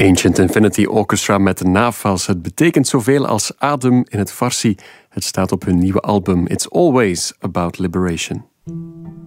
Ancient Infinity Orchestra met de Nafas. Het betekent zoveel als adem in het Farsi. Het staat op hun nieuwe album It's Always About Liberation.